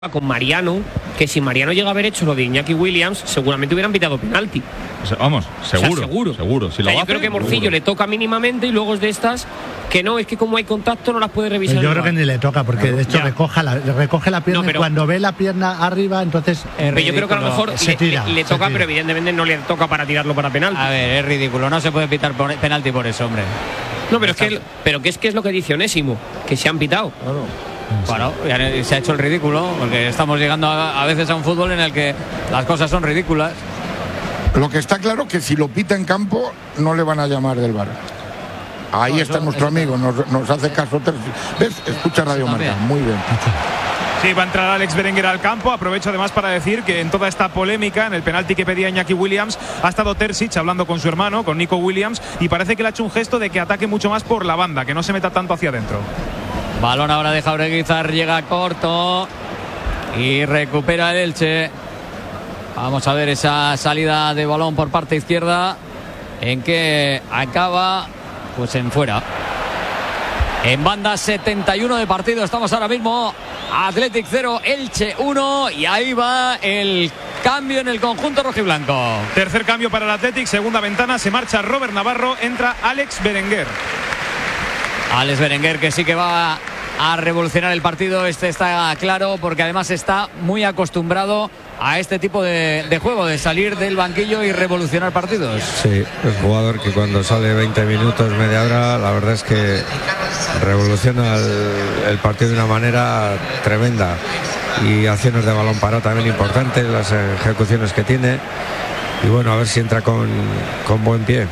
con Mariano, que si Mariano llega a haber hecho lo de Iñaki Williams, seguramente hubieran pitado penalti. Vamos, seguro. O sea, seguro. Si o sea, yo creo que Morcillo le toca mínimamente y luego es de estas que no, es que como hay contacto no las puede revisar. Yo creo que ni le toca, porque de hecho recoge la pierna, y cuando ve la pierna arriba, entonces pero yo creo que a lo mejor le toca, pero evidentemente no le toca para tirarlo para penalti. A ver, es ridículo, no se puede pitar penalti por eso, hombre. No, pero es que es lo que dice Onésimo, que se han pitado. Bueno, se ha hecho el ridículo, porque estamos llegando a veces a un fútbol en el que las cosas son ridículas. Lo que está claro que si lo pita en campo no le van a llamar del VAR. Ahí está nuestro amigo, nos hace caso. ¿Ves? Escucha Radio Marca, muy bien. Sí, va a entrar Alex Berenguer al campo. Aprovecho además para decir que en toda esta polémica, en el penalti que pedía Iñaki Williams, ha estado Terzic hablando con su hermano, con Nico Williams, y parece que le ha hecho un gesto de que ataque mucho más por la banda, que no se meta tanto hacia adentro. Balón ahora de Jaureguizar, llega corto y recupera el Elche. Vamos a ver esa salida de balón por parte izquierda, en que acaba pues en fuera. En banda 71 de partido, estamos ahora mismo Athletic 0, Elche 1, y ahí va el cambio en el conjunto rojiblanco. Tercer cambio para el Athletic, segunda ventana, se marcha Robert Navarro, entra Alex Berenguer. Alex Berenguer, que sí que va a revolucionar el partido, está claro, porque además está muy acostumbrado a este tipo de juego, de salir del banquillo y revolucionar partidos. Sí, es jugador que cuando sale 20 minutos, media hora, la verdad es que revoluciona el partido de una manera tremenda, y acciones de balón parado también importantes, las ejecuciones que tiene, y bueno, a ver si entra con buen pie.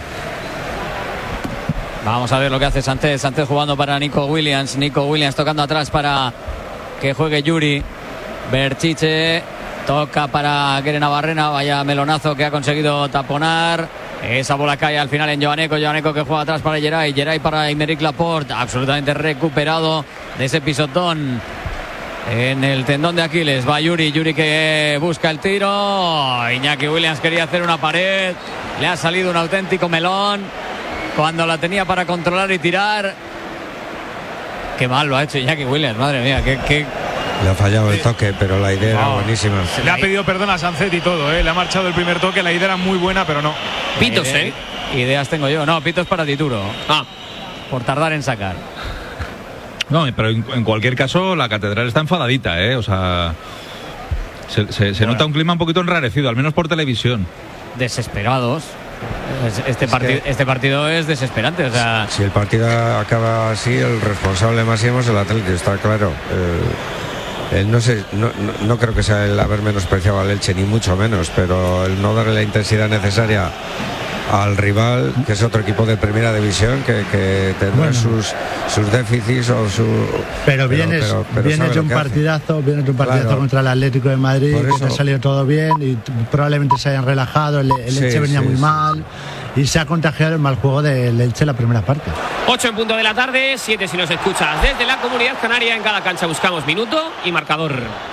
Vamos a ver lo que hace Sánchez jugando para Nico Williams tocando atrás para que juegue Yuri. Berchiche toca para Keren Navarrena, vaya melonazo que ha conseguido taponar. Esa bola cae al final en Joaneco que juega atrás para Geray para Aymeric Laporte, absolutamente recuperado de ese pisotón en el tendón de Aquiles. Va Yuri que busca el tiro. Iñaki Williams quería hacer una pared, le ha salido un auténtico melón cuando la tenía para controlar y tirar. Qué mal lo ha hecho Iñaki Williams, madre mía, qué... Le ha fallado el toque, pero la idea era buenísima. Le ha pedido perdón a Sancet y todo, le ha marchado el primer toque, la idea era muy buena, pero no. Pitos, Ideas tengo yo. No, pitos para Tituro. Por tardar en sacar. No, pero en cualquier caso la catedral está enfadadita, o sea, se nota un clima un poquito enrarecido, al menos por televisión. Desesperados. Este partido es desesperante, o sea... Si el partido acaba así, el responsable máximo es el Atlético, está claro. No creo que sea el haber menospreciado al Elche, ni mucho menos, pero el no darle la intensidad necesaria al rival, que es otro equipo de primera división, que tendrá sus déficits o pero vienes de un partidazo contra el Atlético de Madrid, que te ha salido todo bien y probablemente se hayan relajado, el Elche venía muy mal y se ha contagiado el mal juego del Elche en la primera parte. 8 en punto de la tarde, 7 si nos escuchas desde la Comunidad Canaria. En cada cancha buscamos minuto y marcador.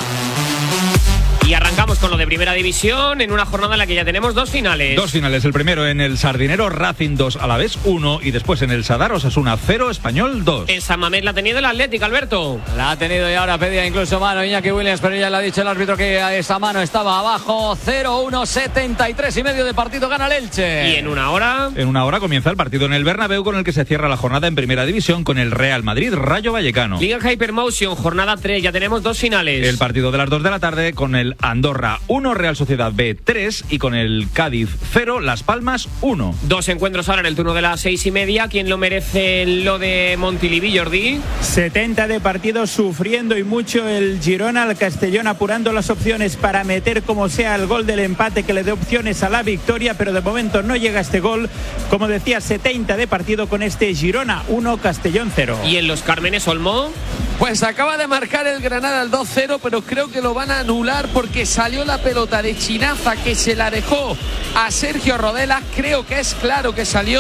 Y arrancamos con lo de Primera División en una jornada en la que ya tenemos dos finales. El primero en el Sardinero, Racing 2, Alavés 1, y después en el Sadar, Osasuna 0, Español 2. En San Mamés la ha tenido el Atlético, Alberto. La ha tenido y ahora pedía incluso mano Iñaki Williams, pero ya le ha dicho el árbitro que esa mano estaba abajo. 0-1, 73 y medio de partido, gana el Elche. Y en una hora... En una hora comienza el partido en el Bernabéu, con el que se cierra la jornada en Primera División con el Real Madrid Rayo Vallecano. Liga Hypermotion, jornada 3, ya tenemos dos finales. El partido de las 2 de la tarde con el Andorra 1, Real Sociedad B 3, y con el Cádiz 0, Las Palmas 1. Dos encuentros ahora en el turno de las 6:30. ¿Quién lo merece lo de Montilivi, Jordi? 70 de partido, sufriendo y mucho el Girona, al Castellón apurando las opciones para meter como sea el gol del empate que le dé opciones a la victoria, pero de momento no llega este gol. Como decía, 70 de partido con este Girona 1, Castellón 0. ¿Y en los Cármenes, Olmo? Pues acaba de marcar el Granada al 2-0, pero creo que lo van a anular porque salió la pelota de chinaza que se la dejó a Sergio Rodelas. Creo que es claro que salió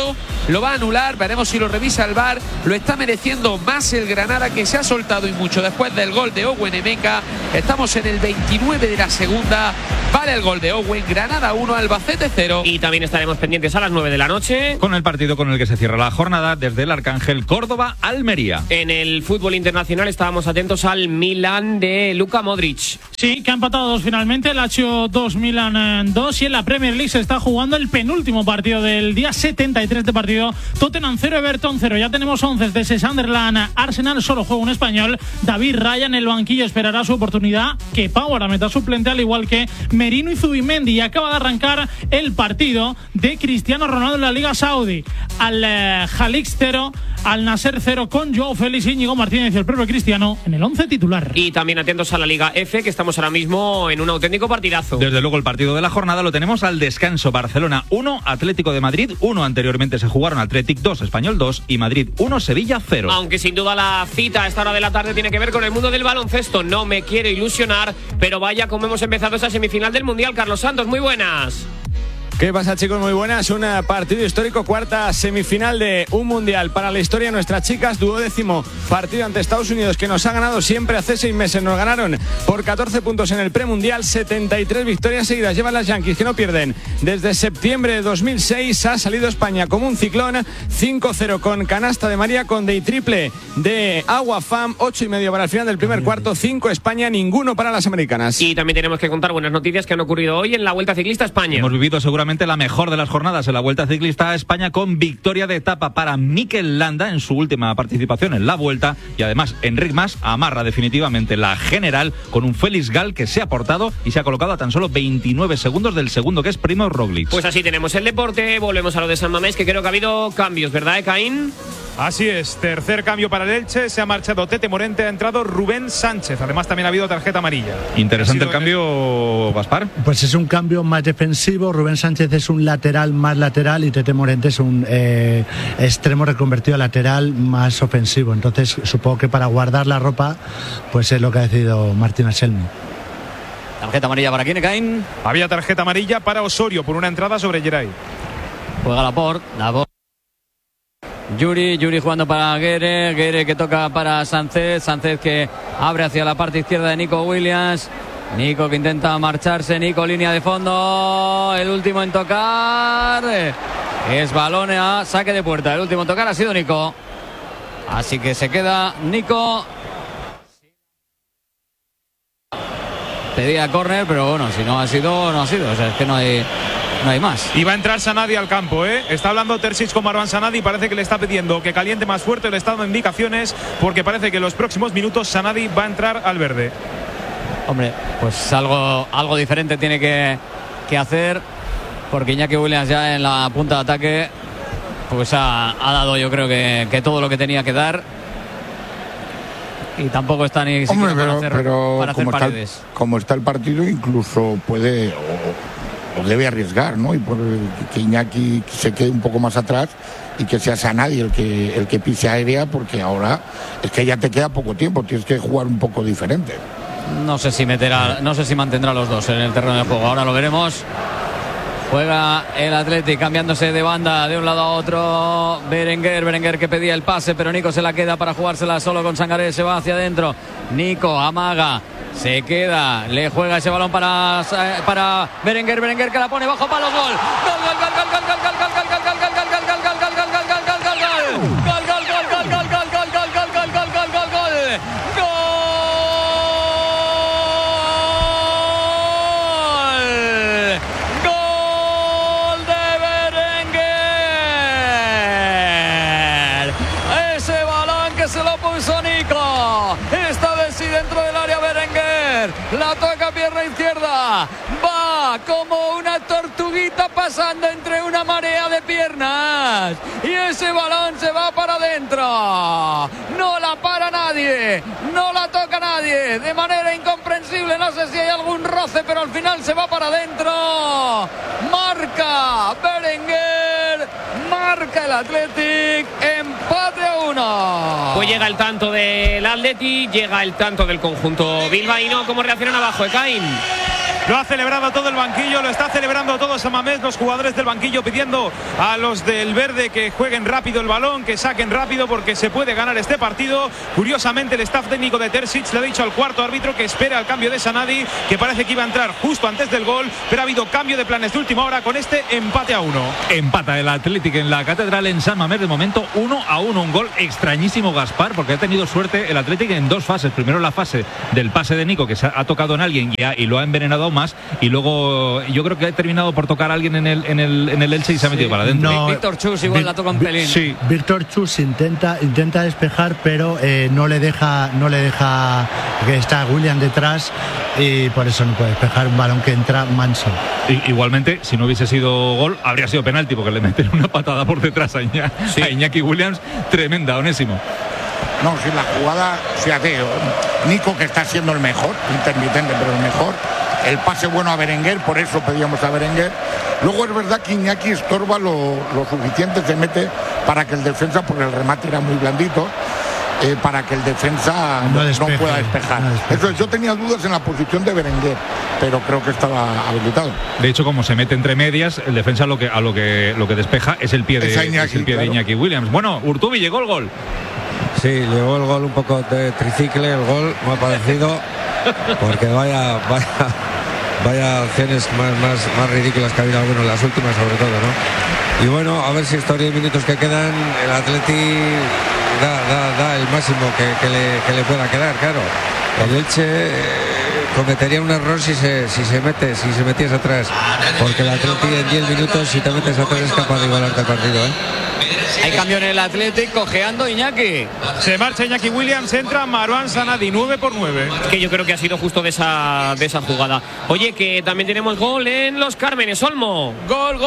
lo va a anular, veremos si lo revisa el VAR. Lo está mereciendo más el Granada, que se ha soltado y mucho después del gol de Owen Emeka. Estamos en el 29 de la segunda, vale el gol de Owen. Granada 1, Albacete 0. Y también estaremos pendientes a las 9 de la noche con el partido con el que se cierra la jornada desde el Arcángel, Córdoba-Almería. En el fútbol internacional estábamos atentos al Milan de Luka Modric. Sí, que ha empatado 2 finalmente, el Lazio 2, Milan 2, y en la Premier League se está jugando el penúltimo partido del día 73 de partido. Tottenham 0, Everton 0. Ya tenemos 11 de Sunderland, Arsenal, solo juega un español. David Raya en el banquillo esperará su oportunidad. Que Pau ahora meta suplente, al igual que Merino y Zubimendi. Y acaba de arrancar el partido de Cristiano Ronaldo en la Liga Saudí. Al Jalix 0, al Nasser 0, con Joao Félix, Íñigo Martínez y el propio Cristiano en el 11 titular. Y también atentos a la Liga F, que estamos ahora mismo en un auténtico partidazo. Desde luego el partido de la jornada lo tenemos al descanso. Barcelona 1, Atlético de Madrid 1. Anteriormente se jugaron Athletic 2, Español 2 y Madrid 1, Sevilla 0. Aunque sin duda la cita a esta hora de la tarde tiene que ver con el mundo del baloncesto. No me quiero ilusionar, pero vaya como hemos empezado esa semifinal del Mundial. Carlos Santos, muy buenas. ¿Qué pasa, chicos? Muy buenas. Un partido histórico, cuarta semifinal de un mundial para la historia. Nuestras chicas, 12º partido ante Estados Unidos, que nos ha ganado siempre hace 6 meses. Nos ganaron por 14 puntos en el premundial. 73 victorias seguidas llevan las Yankees, que no pierden desde septiembre de 2006. Ha salido España como un ciclón. 5-0 con canasta de María Conde y triple de Agua Fam. 8:30 para el final del primer cuarto. 5 España, ninguno para las americanas. Y también tenemos que contar buenas noticias que han ocurrido hoy en la Vuelta Ciclista a España. Hemos vivido seguramente la mejor de las jornadas en la Vuelta Ciclista a España, con victoria de etapa para Mikel Landa en su última participación en la Vuelta, y además Enric Mas amarra definitivamente la general con un Félix Gal que se ha portado y se ha colocado a tan solo 29 segundos del segundo, que es Primož Roglič. Pues así tenemos el deporte. Volvemos a lo de San Mamés, que creo que ha habido cambios, ¿verdad, Caín? Así es, tercer cambio para el Elche. Se ha marchado Tete Morente, ha entrado Rubén Sánchez. Además también ha habido tarjeta amarilla. Interesante el cambio, Gaspar. Pues es un cambio más defensivo. Rubén Sánchez es un lateral más lateral y Tete Morente es un extremo reconvertido a lateral más ofensivo. Entonces supongo que para guardar la ropa pues es lo que ha decidido Martín Anselmi. ¿Tarjeta amarilla para quién, Caín? Había tarjeta amarilla para Osorio por una entrada sobre Geray. Juega Laporte. Yuri jugando para Guerre que toca para Sánchez que abre hacia la parte izquierda de Nico Williams. Nico que intenta marcharse, Nico línea de fondo, el último en tocar es balón a saque de puerta. El último en tocar ha sido Nico, así que se queda Nico. Pedía córner, pero bueno, si no ha sido, no ha sido. O sea, es que no hay más. Y va a entrar Sanadi al campo, ¿eh? Está hablando Terzic con Marwan Sanadi. Parece que le está pidiendo que caliente más fuerte. Le está dando indicaciones porque parece que en los próximos minutos Sanadi va a entrar al verde. Hombre, pues algo diferente tiene que hacer, porque Iñaki Williams ya en la punta de ataque pues ha dado, yo creo que todo lo que tenía que dar. Y tampoco está ni siquiera para hacer paredes. Como está el partido, incluso puede o debe arriesgar, ¿no? Y por que Iñaki se quede un poco más atrás y que sea Sanadi el que pise aérea, porque ahora es que ya te queda poco tiempo, tienes que jugar un poco diferente. No sé si mantendrá los dos en el terreno de juego. Ahora lo veremos. Juega el Athletic cambiándose de banda de un lado a otro. Berenguer que pedía el pase, pero Nico se la queda para jugársela solo con Sangaré. Se va hacia adentro. Nico amaga. Se queda, le juega ese balón para Berenguer que la pone bajo palo. Gol. La toca pierna izquierda, va como una tortuguita pasando entre una marea de piernas y ese balón se va para adentro. No la para nadie, no la toca nadie, de manera incomprensible. No sé si hay algún roce, pero al final se va para adentro. Marca Berenguer, marca el Athletic, empate a 1. Pues llega el tanto del Athletic, llega el tanto del conjunto bilbaíno. ¿Cómo reaccionan abajo, Caín? Lo ha celebrado todo el banquillo, lo está celebrando todo Samamés, los jugadores del banquillo pidiendo a los del verde que jueguen rápido el balón, que saquen rápido porque se puede ganar este partido. Curiosamente el staff técnico de Terzic le ha dicho al cuarto árbitro que espere al cambio de Sanadi, que parece que iba a entrar justo antes del gol, pero ha habido cambio de planes de última hora con este empate a 1. Empata el Athletic en la Catedral en San Mamés, de momento 1-1, un gol extrañísimo, Gaspar, porque ha tenido suerte el Athletic en dos fases. Primero la fase del pase de Nico, que se ha tocado en alguien y lo ha envenenado aún más, y luego yo creo que ha terminado por tocar a alguien en el Elche y se ha metido para adentro. No, Víctor Chus igual la toca un pelín. Sí, Víctor Chus intenta despejar, pero no le deja que está William detrás y por eso no puede despejar un balón que entra manso. Igualmente, si no hubiese sido gol, habría sido penalti, porque le meten una patada por detrás a Iñaki Williams, tremenda, Onésimo. No, si la jugada, fíjate, Nico, que está siendo el mejor, intermitente, pero el mejor. El pase bueno a Berenguer, por eso pedíamos a Berenguer. Luego es verdad que Iñaki estorba lo suficiente, se mete para que el defensa, porque el remate era muy blandito, para que el defensa no pueda despejar. Eso, yo tenía dudas en la posición de Berenguer, pero creo que estaba habilitado. De hecho, como se mete entre medias, el defensa lo que despeja es el pie de Iñaki Williams. Bueno, Urtubi, llegó el gol. Sí, llegó el gol un poco de tricicle, el gol me ha parecido, porque vaya acciones más ridículas que ha habido algunos, las últimas sobre todo, ¿no? Y bueno, a ver si estos 10 minutos que quedan, el Atleti da el máximo que le pueda quedar, claro. El Elche cometería un error si se metiese atrás, porque el Atleti en 10 minutos, si te metes atrás, es capaz de igualarte el partido, ¿eh? Hay cambio en el Athletic, cojeando Iñaki. Se marcha Iñaki Williams, entra Marouane Sanadi, 9-9. Que yo creo que ha sido justo de esa jugada. Oye, que también tenemos gol en Los Cármenes, Olmo. Gol.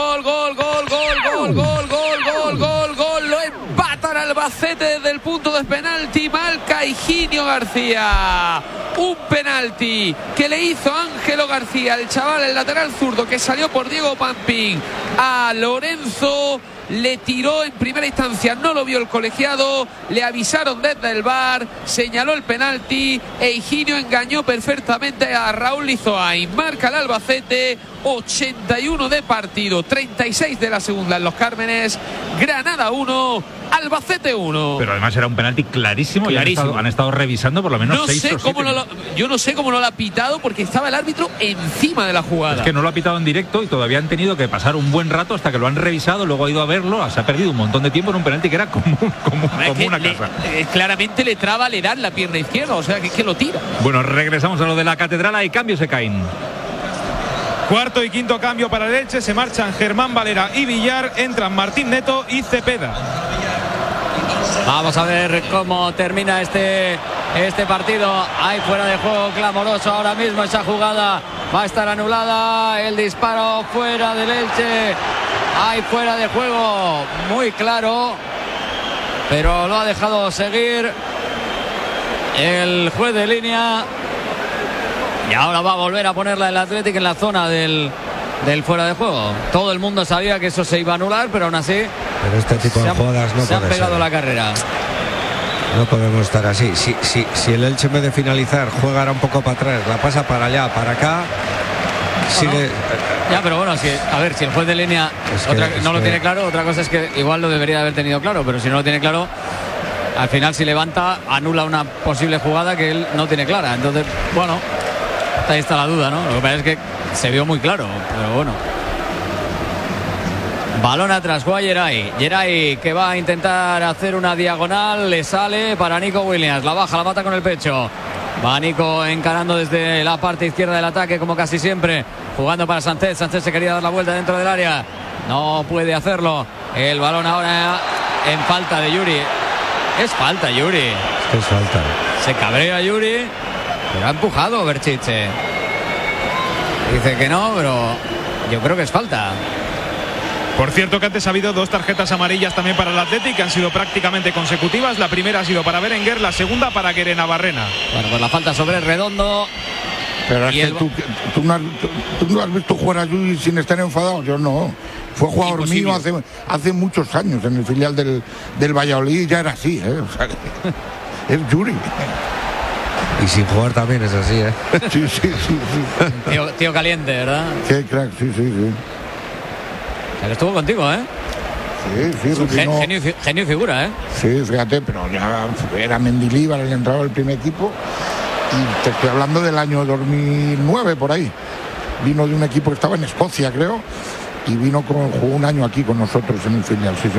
Lo empatan Albacete desde el punto de penalti. Marca Higinio García. Un penalti que le hizo Ángelo García, el chaval, el lateral zurdo, que salió por Diego Pampín a Lorenzo. Le tiró en primera instancia, no lo vio el colegiado, le avisaron desde el VAR, señaló el penalti e Higinio engañó perfectamente a Raúl Lizoain. Marca el Albacete, 81 de partido, 36 de la segunda en Los Cármenes. Granada 1, Albacete 1. Pero además era un penalti clarísimo. Han estado revisando por lo menos 6 o 7. Yo no sé cómo no lo ha pitado, porque estaba el árbitro encima de la jugada. Es que no lo ha pitado en directo y todavía han tenido que pasar un buen rato hasta que lo han revisado, luego ha ido a verlo. Se ha perdido un montón de tiempo en un penalti que era como una casa. Claramente le traba, le dan la pierna izquierda, o sea que lo tira. Bueno, regresamos a lo de la Catedral, hay cambios se caen. Cuarto y quinto cambio para el Elche, se marchan Germán Valera y Villar, entran Martín Neto y Cepeda. Vamos a ver cómo termina este partido. Hay fuera de juego clamoroso ahora mismo, esa jugada va a estar anulada, el disparo fuera del Elche. Hay fuera de juego muy claro, pero lo ha dejado seguir el juez de línea. Y ahora va a volver a ponerla el Athletic en la zona del fuera de juego. Todo el mundo sabía que eso se iba a anular, pero aún así pero este tipo de jugadas no se han pegado la carrera. No podemos estar así. Si el Elche, en vez de finalizar, juega ahora un poco para atrás, la pasa para allá, para acá, sigue. Ya, pero bueno, si el juez de línea no lo tiene claro, otra cosa es que igual lo debería haber tenido claro, pero si no lo tiene claro, al final si levanta, anula una posible jugada que él no tiene clara. Entonces, bueno, ahí está la duda, ¿no? Lo que pasa es que se vio muy claro, pero bueno. Balón atrás, juega Geray, que va a intentar hacer una diagonal, le sale para Nico Williams, la baja, la mata con el pecho. Va Nico encarando desde la parte izquierda del ataque, como casi siempre, jugando para Sánchez. Sánchez se quería dar la vuelta dentro del área, no puede hacerlo. El balón ahora en falta de Yuri. Es falta, Yuri. Es falta. Se cabrea Yuri, pero ha empujado Berchiche. Dice que no, pero yo creo que es falta. Por cierto que antes ha habido 2 tarjetas amarillas también para el Athletic, que han sido prácticamente consecutivas. La primera ha sido para Berenguer, la segunda para Guerena Barrena. Bueno, pues la falta sobre Redondo. Pero es que tú no has visto jugar a Yuri sin estar enfadado. Yo no. Fue jugador mío hace muchos años en el filial del Valladolid, ya era así, ¿eh? O sea, es Yuri. Y sin jugar también es así, ¿eh? Sí. Tío caliente, ¿verdad? Qué crack, sí. O sea, que estuvo contigo, ¿eh? Sí, genio y figura, ¿eh? Sí, fíjate, pero ya era Mendilibar el entrado del primer equipo. Y te estoy hablando del año 2009, por ahí. Vino de un equipo que estaba en Escocia, creo. Y jugó un año aquí con nosotros en un filial, sí.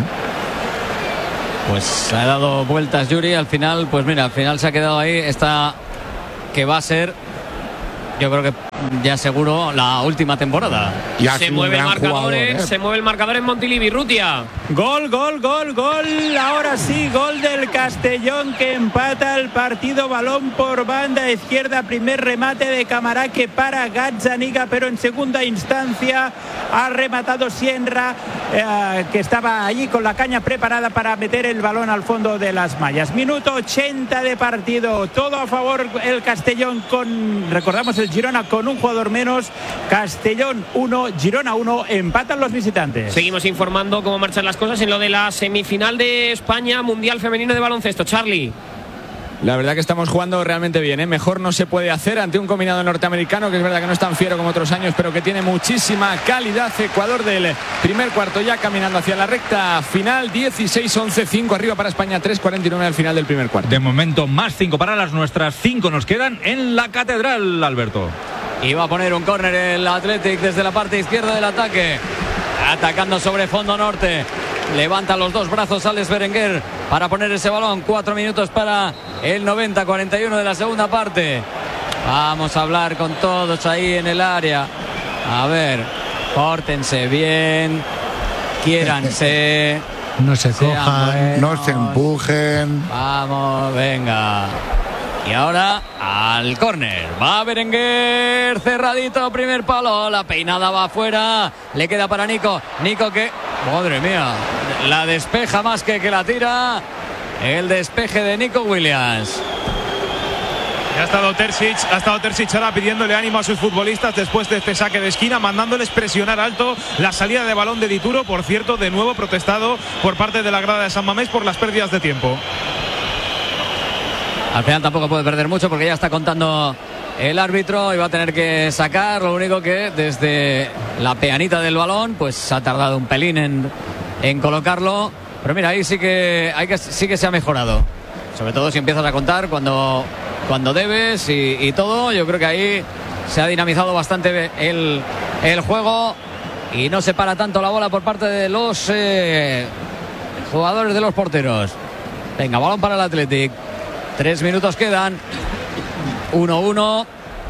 Pues ha dado vueltas Yuri, al final, pues mira, al final se ha quedado ahí esta que va a ser, yo creo que ya seguro, la última temporada. Se mueve el marcador en Montilivi, Rutia. Gol. Ahora sí, gol del Castellón que empata el partido. Balón por banda izquierda. Primer remate de Camará que para Gazzaniga, pero en segunda instancia ha rematado Sienra, que estaba allí con la caña preparada para meter el balón al fondo de las mallas. Minuto 80 de partido. Todo a favor el Castellón recordamos, el Girona con un jugador menos. Castellón 1, Girona 1, empatan los visitantes. Seguimos informando cómo marchan las cosas en lo de la semifinal de España Mundial Femenino de Baloncesto. Charlie. La verdad que estamos jugando realmente bien, ¿eh? Mejor no se puede hacer ante un combinado norteamericano que es verdad que no es tan fiero como otros años, pero que tiene muchísima calidad. Ecuador del primer cuarto ya caminando hacia la recta final. 16-11, 5 arriba para España, 3-49 al final del primer cuarto. De momento más 5 para las nuestras, 5 nos quedan en la Catedral, Alberto. Y va a poner un córner el Athletic desde la parte izquierda del ataque, atacando sobre fondo norte. Levanta los dos brazos Alex Berenguer para poner ese balón. 4 minutos para el 90-41 de la segunda parte. Vamos a hablar con todos ahí en el área. A ver, pórtense bien, quiéranse, no se cojan, no se empujen. Vamos, venga. Y ahora al córner. Va Berenguer, cerradito, primer palo. La peinada va afuera. Le queda para Nico. Nico que, madre mía, la despeja más que la tira. El despeje de Nico Williams. Ha estado Terzic ahora pidiéndole ánimo a sus futbolistas después de este saque de esquina, mandándoles presionar alto la salida de balón de Dituro. Por cierto, de nuevo protestado por parte de la grada de San Mamés por las pérdidas de tiempo. Al final tampoco puede perder mucho porque ya está contando el árbitro y va a tener que sacar. Lo único que desde la peanita del balón pues ha tardado un pelín en colocarlo. Pero mira, ahí sí que se ha mejorado. Sobre todo si empiezas a contar cuando debes y todo. Yo creo que ahí se ha dinamizado bastante el juego y no se para tanto la bola por parte de los jugadores de los porteros. Venga, balón para el Athletic. 3 minutos quedan. 1-1.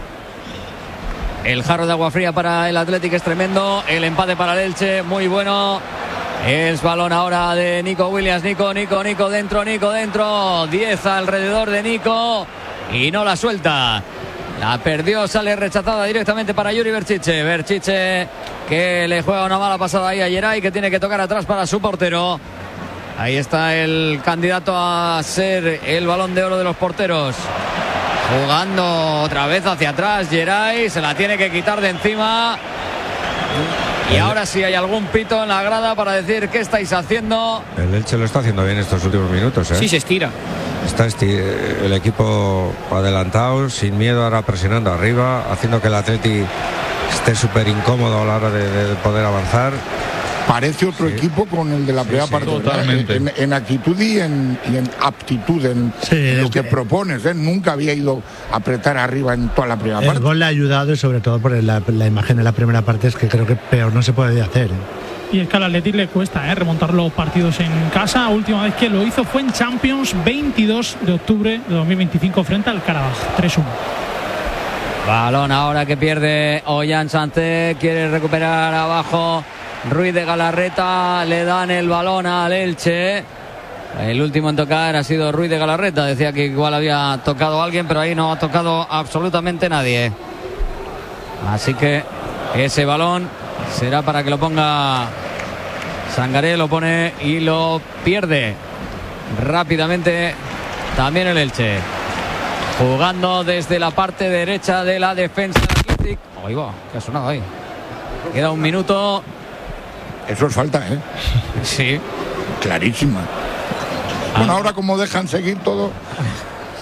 El jarro de agua fría para el Athletic es tremendo. El empate para el Elche, muy bueno. Es balón ahora de Nico Williams. Nico dentro. 10 alrededor de Nico. Y no la suelta. La perdió, sale rechazada directamente para Yuri Berchiche. Berchiche que le juega una mala pasada ahí a Geray, que tiene que tocar atrás para su portero. Ahí está el candidato a ser el balón de oro de los porteros. Jugando otra vez hacia atrás Geray, se la tiene que quitar de encima. Y ahora sí hay algún pito en la grada para decir qué estáis haciendo. El Elche lo está haciendo bien estos últimos minutos, ¿eh? Sí, se estira. Está el equipo adelantado, sin miedo, ahora presionando arriba, haciendo que el Atleti esté súper incómodo a la hora de poder avanzar. Parece otro equipo con el de la primera parte. Totalmente. En actitud y en aptitud, en lo que propones. Nunca había ido a apretar arriba en toda la primera parte. El gol le ha ayudado y sobre todo por la imagen de la primera parte es que creo que peor no se puede hacer. Y es que al Athletic le cuesta remontar los partidos en casa. Última vez que lo hizo fue en Champions, 22 de octubre de 2025 frente al Karabaj, 3-1. Balón ahora que pierde Ollán Santé, quiere recuperar abajo Ruiz de Galarreta, le dan el balón al Elche. El último en tocar ha sido Ruiz de Galarreta, decía que igual había tocado a alguien, pero ahí no ha tocado absolutamente nadie. Así que ese balón será para que lo ponga Sangaré, lo pone y lo pierde rápidamente también el Elche. Jugando desde la parte derecha de la defensa del Athletic. Ahí va, ¿qué ha sonado ahí? Queda un minuto. Eso es falta, ¿eh? Sí. Clarísima. Bueno, ahora como dejan seguir todo.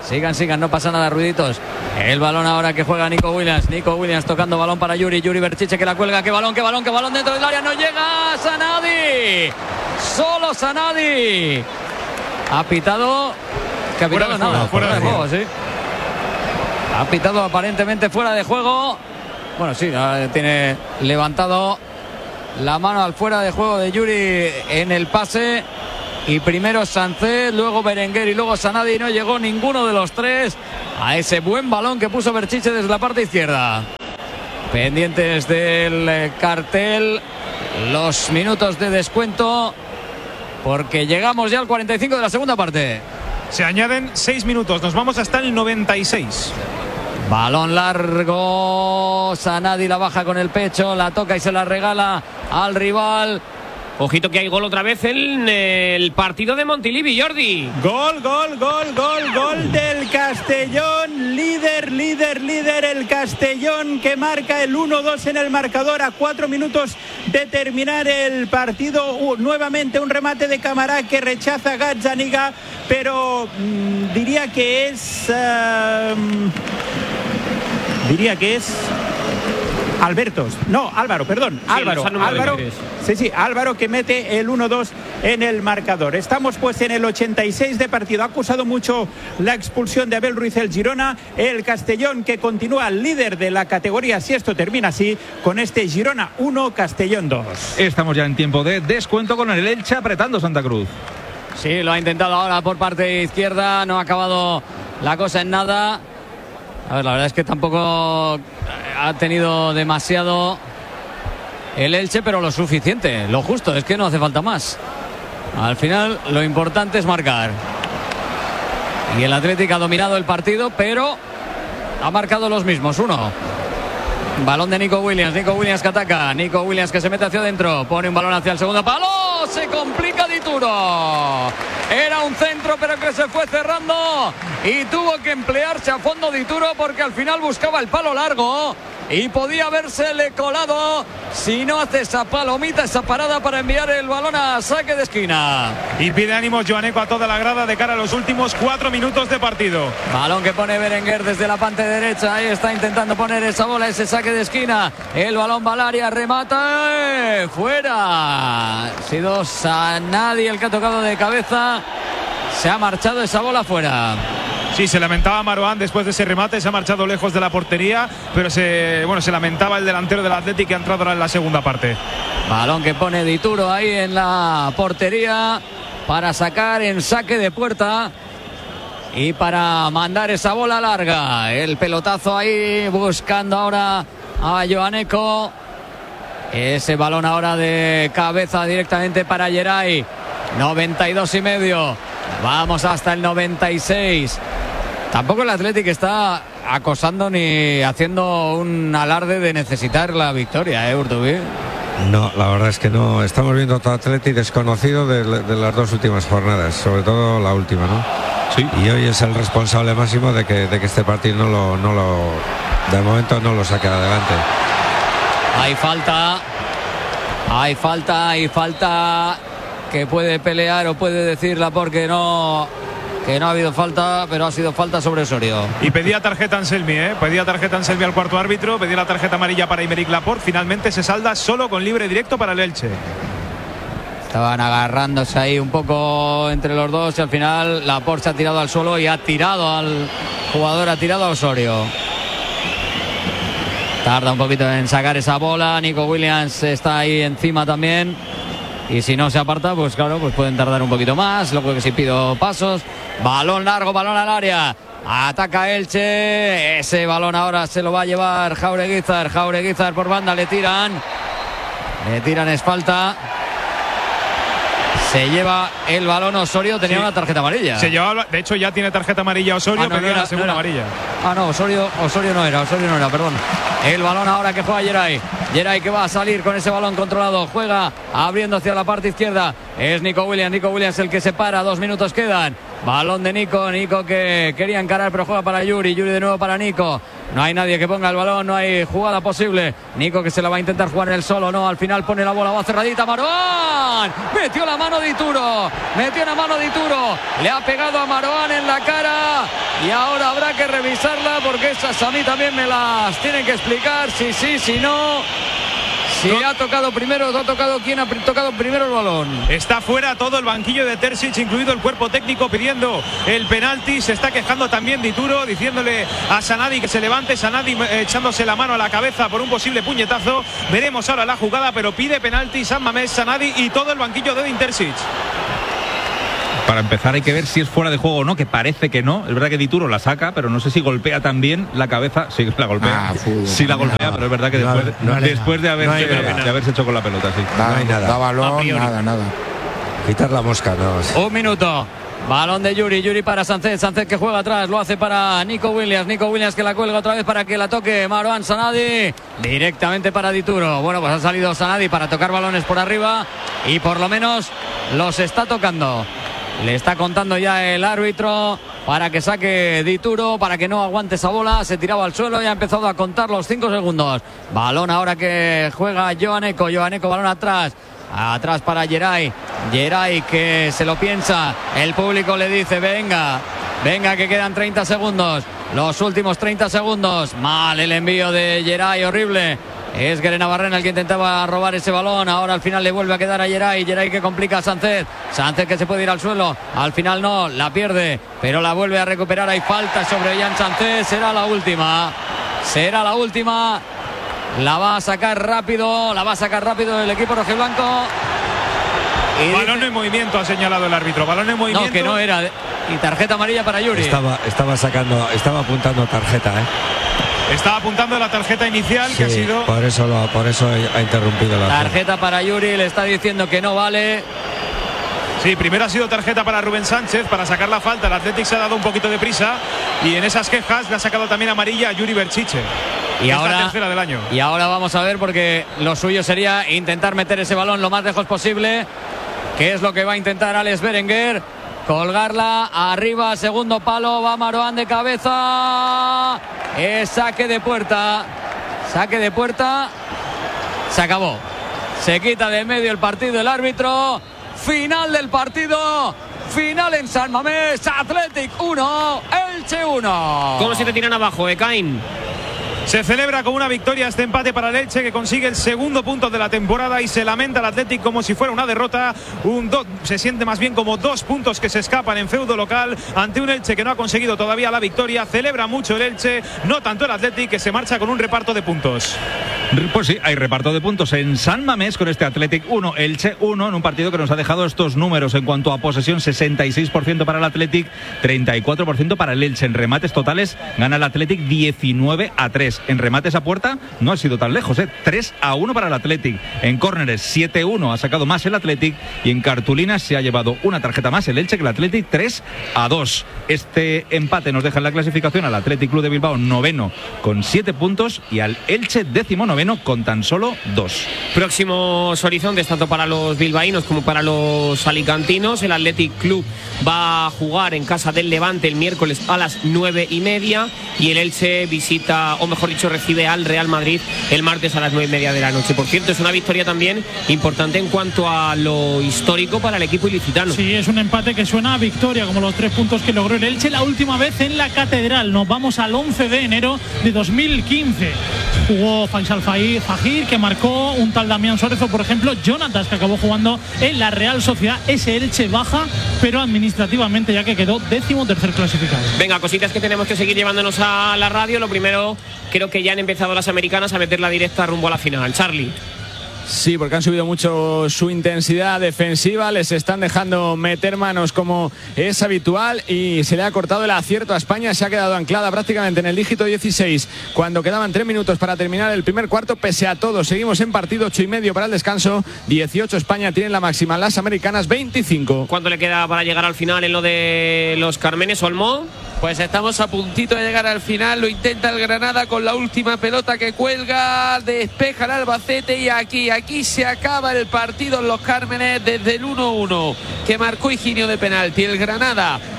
Sigan, no pasa nada, ruiditos. El balón ahora que juega Nico Williams tocando balón para Yuri Berchiche que la cuelga, qué balón dentro del área, no llega Sanadi. Solo Sanadi. Ha pitado fuera de juego, sí. Ha pitado aparentemente fuera de juego. Bueno, sí, tiene levantado la mano al fuera de juego de Yuri en el pase. Y primero Sánchez, luego Berenguer y luego Sanadi. No llegó ninguno de los tres a ese buen balón que puso Berchiche desde la parte izquierda. Pendientes del cartel, los minutos de descuento, porque llegamos ya al 45 de la segunda parte. Se añaden 6 minutos, nos vamos hasta el 96. Balón largo, Sanadi la baja con el pecho, la toca y se la regala al rival. Ojito que hay gol otra vez en el partido de Montilivi, Jordi. Gol del Castellón, líder el Castellón, que marca el 1-2 en el marcador a 4 minutos de terminar el partido. Nuevamente un remate de Camará que rechaza Gazzaniga, pero diría que es Álvaro que mete el 1-2 en el marcador. Estamos pues en el 86 de partido. Ha acusado mucho la expulsión de Abel Ruiz el Girona. El Castellón, que continúa líder de la categoría, si esto termina así, con este Girona 1, Castellón 2. Estamos ya en tiempo de descuento con el Elche apretando Santa Cruz. Sí, lo ha intentado ahora por parte izquierda, no ha acabado la cosa en nada. A ver, la verdad es que tampoco ha tenido demasiado el Elche, pero lo suficiente, lo justo, es que no hace falta más. Al final lo importante es marcar. Y el Atlético ha dominado el partido, pero ha marcado los mismos, 1. Balón de Nico Williams que ataca, Nico Williams que se mete hacia adentro, pone un balón hacia el segundo palo, se complica Dituro. Era un centro pero que se fue cerrando y tuvo que emplearse a fondo Dituro porque al final buscaba el palo largo y podía habérsele colado si no hace esa palomita, esa parada para enviar el balón a saque de esquina. Y pide ánimos Joaneco a toda la grada de cara a los últimos 4 minutos de partido. Balón que pone Berenguer desde la parte derecha, ahí está intentando poner esa bola, ese saque de esquina. El balón va al área, remata, fuera. Ha sido Sanadi el que ha tocado de cabeza, se ha marchado esa bola fuera. Sí, se lamentaba Marouane después de ese remate, se ha marchado lejos de la portería, pero se lamentaba el delantero del Athletic que ha entrado ahora en la segunda parte. Balón que pone Dituro ahí en la portería para sacar en saque de puerta y para mandar esa bola larga. El pelotazo ahí buscando ahora a Joaneco. Ese balón ahora de cabeza directamente para Geray. 92,5. Vamos hasta el 96. Tampoco el Athletic está acosando ni haciendo un alarde de necesitar la victoria, Urtubí. No, la verdad es que no. Estamos viendo otro Athletic desconocido de las 2 últimas jornadas, sobre todo la última, ¿no? Sí. Y hoy es el responsable máximo de que este partido de momento no lo saque adelante. Hay falta que puede pelear o puede decirla porque no ha habido falta, pero ha sido falta sobre Osorio. Y pedía tarjeta Anselmi, pedía tarjeta Anselmi al cuarto árbitro, pedía la tarjeta amarilla para Aymeric Laporte. Finalmente se salda solo con libre directo para el Elche. Estaban agarrándose ahí un poco entre los dos y al final Laporte se ha tirado al suelo y ha tirado al jugador, ha tirado a Osorio. Tarda un poquito en sacar esa bola. Nico Williams está ahí encima también. Y si no se aparta, pues claro, pues pueden tardar un poquito más. Luego que si pido pasos. Balón largo, balón al área. Ataca Elche. Ese balón ahora se lo va a llevar Jaureguizar. Jaureguizar por banda, le tiran. Es falta. Se lleva el balón Osorio, tenía una tarjeta amarilla. Se llevaba, de hecho ya tiene tarjeta amarilla Osorio, pedía la segunda amarilla. Osorio no era, perdón. El balón ahora que juega Geray que va a salir con ese balón controlado, juega abriendo hacia la parte izquierda. Es Nico Williams el que se para, 2 minutos quedan. Balón de Nico que quería encarar pero juega para Yuri de nuevo para Nico. No hay nadie que ponga el balón, no hay jugada posible. Nico que se la va a intentar jugar él solo, no, al final pone la bola, va cerradita, Marouane, metió la mano de Ituro, le ha pegado a Marouane en la cara y ahora habrá que revisarla porque esas a mí también me las tienen que explicar, si sí, si no. Si ha tocado primero, ha tocado quién ha tocado primero el balón. Está fuera todo el banquillo de Terzic, incluido el cuerpo técnico, pidiendo el penalti. Se está quejando también de Ituro, diciéndole a Sanadi que se levante. Sanadi echándose la mano a la cabeza por un posible puñetazo. Veremos ahora la jugada, pero pide penalti San Mamés, Sanadi y todo el banquillo de Edin Terzic. Para empezar hay que ver si es fuera de juego o no, que parece que no. Es verdad que Dituro la saca, pero no sé si golpea también la cabeza. Sí, la golpea. Sí la golpea, pero es verdad que después de haberse hecho con la pelota, sí. No hay nada. Da balón, nada. Quitar la mosca, no. Un minuto. Balón de Yuri para Sánchez que juega atrás, lo hace para Nico Williams que la cuelga otra vez para que la toque Marouane Sanadi, directamente para Dituro. Bueno, pues ha salido Sanadi para tocar balones por arriba y por lo menos los está tocando. Le está contando ya el árbitro para que saque Dituro, para que no aguante esa bola. Se tiraba al suelo y ha empezado a contar los 5 segundos. Balón ahora que juega Joaneco, balón atrás para Geray que se lo piensa. El público le dice venga que quedan 30 segundos. Los últimos 30 segundos. Mal el envío de Geray, horrible. Es Guerena Barrena el que intentaba robar ese balón. Ahora al final le vuelve a quedar a Geray que complica a Sánchez que se puede ir al suelo. Al final no, la pierde, pero la vuelve a recuperar. Hay falta sobre Jan Sánchez. Será la última. La va a sacar rápido el equipo rojiblanco. Balón en movimiento, ha señalado el árbitro. Balón en movimiento. No, que no era. Y tarjeta amarilla para Yuri. Estaba apuntando tarjeta, Estaba apuntando la tarjeta inicial, sí, que ha sido. Por eso ha interrumpido la tarjeta para Yuri, le está diciendo que no vale. Sí, primero ha sido tarjeta para Rubén Sánchez para sacar la falta. El Athletic se ha dado un poquito de prisa y en esas quejas le ha sacado también amarilla a Yuri Berchiche. Y ahora, la tercera del año. Y ahora vamos a ver, porque lo suyo sería intentar meter ese balón lo más lejos posible, que es lo que va a intentar Alex Berenguer. Colgarla arriba, segundo palo, va Marouane de cabeza. Es saque de puerta. Se acabó. Se quita de medio el partido el árbitro. Final del partido. Final en San Mamés. Athletic 1, Elche 1. ¿Cómo se te tiran abajo, Ekain? Se celebra con una victoria este empate para el Elche, que consigue el segundo punto de la temporada, y se lamenta el Athletic como si fuera una derrota. Se siente más bien como 2 puntos que se escapan en feudo local ante un Elche que no ha conseguido todavía la victoria. Celebra mucho el Elche, no tanto el Athletic, que se marcha con un reparto de puntos. Pues sí, hay reparto de puntos en San Mamés con este Athletic 1, Elche 1, en un partido que nos ha dejado estos números en cuanto a posesión: 66% para el Athletic, 34% para el Elche. En remates totales gana el Athletic 19-3. En remates a puerta no ha sido tan lejos, 3-1 para el Athletic. En córneres 7-1 ha sacado más el Athletic, y en cartulinas se ha llevado una tarjeta más el Elche que el Athletic, 3-2. Este empate nos deja en la clasificación al Athletic Club de Bilbao noveno con 7 puntos y al Elche 19º con tan solo 2. Próximos horizontes tanto para los bilbaínos como para los alicantinos. El Athletic Club va a jugar en casa del Levante el miércoles a las 9:30, y el Elche visita, o mejor dicho, recibe al Real Madrid el martes a las 9:30 de la noche. Por cierto, es una victoria también importante en cuanto a lo histórico para el equipo ilicitano. Sí, es un empate que suena a victoria, como los 3 puntos que logró el Elche la última vez en la Catedral. Nos vamos al 11 de enero de 2015. Jugó Faisal Fajir, que marcó un tal Damián Suárez, o por ejemplo Jonatas, que acabó jugando en la Real Sociedad. Ese Elche baja, pero administrativamente, ya que quedó 13º clasificado. Venga, cositas que tenemos que seguir llevándonos a la radio. Lo primero, creo que ya han empezado las americanas a meter la directa rumbo a la final. Charlie. Sí, porque han subido mucho su intensidad defensiva, les están dejando meter manos como es habitual, y se le ha cortado el acierto a España. Se ha quedado anclada prácticamente en el dígito 16 cuando quedaban 3 minutos para terminar el primer cuarto. Pese a todo, seguimos en partido, 8:30 para el descanso. 18 España, tienen la máxima, las americanas 25. ¿Cuánto le queda para llegar al final en lo de los Cármenes, Olmo? Pues estamos a puntito de llegar al final. Lo intenta el Granada con la última pelota que cuelga, despeja el Albacete, y aquí se acaba el partido en los Cármenes desde el 1-1 que marcó Higinio de penalti. El Granada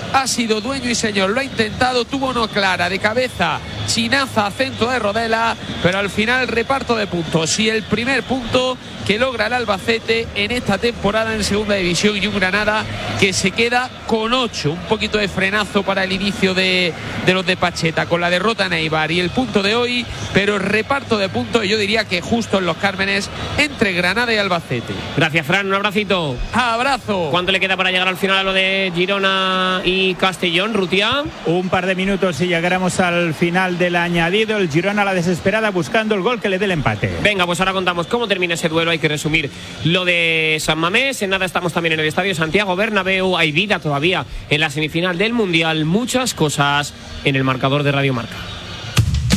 ha sido dueño y señor, lo ha intentado, tuvo no clara de cabeza, chinaza, centro de rodela, pero al final reparto de puntos. Y el primer punto que logra el Albacete en esta temporada en segunda división, y un Granada que se queda con 8. Un poquito de frenazo para el inicio de los de Pacheta con la derrota en Eibar y el punto de hoy, pero el reparto de puntos yo diría que justo en los Cármenes entre Granada y Albacete. Gracias, Fran, un abracito. Abrazo. ¿Cuánto le queda para llegar al final a lo de Girona y Castellón, Rutia? Un par de minutos y llegáramos al final del añadido. El Girona a la desesperada buscando el gol que le dé el empate. Venga, pues ahora contamos cómo termina ese duelo. Hay que resumir lo de San Mamés. En nada estamos también en el Estadio Santiago Bernabéu. Hay vida todavía en la semifinal del Mundial. Muchas cosas en el marcador de Radio Marca.